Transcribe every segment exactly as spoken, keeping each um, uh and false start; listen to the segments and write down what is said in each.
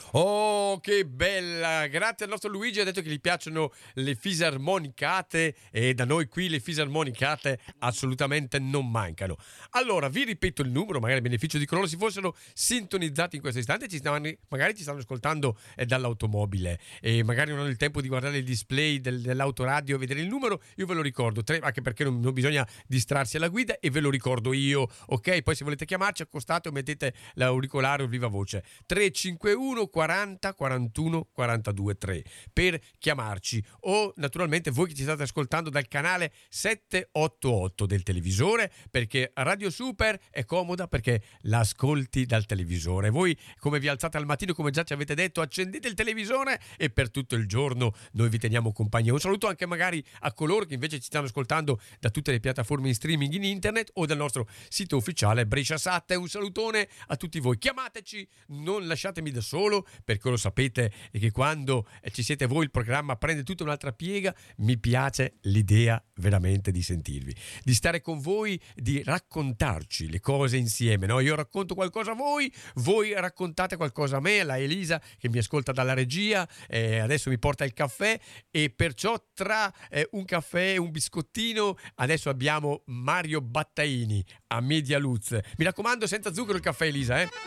Oh, che bella! Grazie al nostro Luigi, ha detto che gli piacciono le fisarmonicate e da noi qui le fisarmonicate assolutamente non mancano. Allora, vi ripeto il numero, magari a beneficio di coloro si fossero sintonizzati in questo istante, ci stanno, magari ci stanno ascoltando eh, dall'automobile e magari non hanno il tempo di guardare il display del, dell'autoradio e vedere il numero, io ve lo ricordo, tre, anche perché non, non bisogna distrarsi alla guida e ve lo ricordo io, ok? Poi se volete chiamarci accostate o mettete l'auricolare o viva voce. tre cinque uno quaranta quarantuno quarantadue tre per chiamarci o naturalmente voi che ci state ascoltando dal canale settecentottantotto del televisore, perché Radio Super è comoda perché la ascolti dal televisore. Voi come vi alzate al mattino, come già ci avete detto, accendete il televisore e per tutto il giorno noi vi teniamo compagnia. Un saluto anche magari a coloro che invece ci stanno ascoltando da tutte le piattaforme in streaming in internet o dal nostro sito ufficiale Brescia Sat. Un salutone a tutti voi, chiamateci, non lasciatemi da solo, perché lo sapete che quando ci siete voi il programma prende tutta un'altra piega. Mi piace l'idea veramente di sentirvi, di stare con voi, di raccontarci le cose insieme, no? Io racconto qualcosa a voi, voi raccontate qualcosa a me, la Elisa che mi ascolta dalla regia eh, adesso mi porta il caffè e perciò tra eh, un caffè e un biscottino adesso abbiamo Mario Battaini a Media Luz. Mi raccomando, senza zucchero il caffè, Elisa, eh?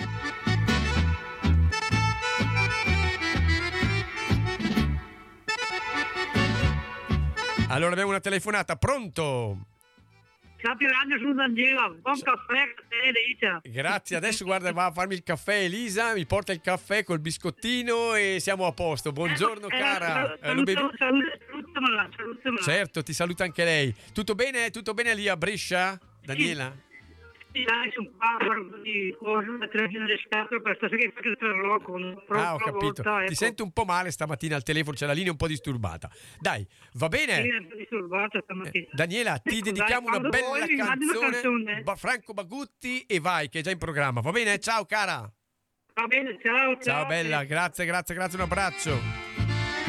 Allora abbiamo una telefonata, pronto? Ciao Piranha, sono Daniela, buon caffè, Elisa. Grazie, adesso guarda, va a farmi il caffè Elisa, mi porta il caffè col biscottino e siamo a posto. Buongiorno eh, cara. Eh, saluta, saluta, salutamela, salutamela. Certo, ti saluta anche lei. Tutto bene? Tutto bene lì a Brescia, Daniela? Sì, dai, sono qua, guardo di cose, una televisione di scatole per stasera che faccio il trasloco. Ah, ho capito. Volta, Ti ecco. sento un po' male stamattina al telefono, c'è la linea un po' disturbata. Dai, va bene? Sì, è un po' disturbata stamattina. Eh, Daniela, ti Ecco, dedichiamo dai, una bella vuoi, canzone, canzone. Ba- Franco Bagutti e vai, che è già in programma. Va bene? Ciao cara. Va bene, ciao, ciao. Ciao bella, grazie, grazie, grazie, un abbraccio.